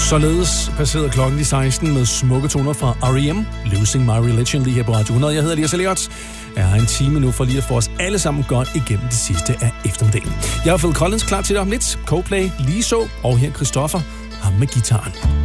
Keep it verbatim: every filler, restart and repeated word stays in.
Således passerede klokken de seksten med smukke toner fra R E M, Losing My Religion, lige her på Radio hundrede. Jeg hedder Elias Elliot. Jeg har en time nu for lige at få os alle sammen godt igennem det sidste af eftermiddagen. Jeg har Phil Collins klar til dig om lidt, Coldplay lige så, og her Christoffer, ham med gitaren.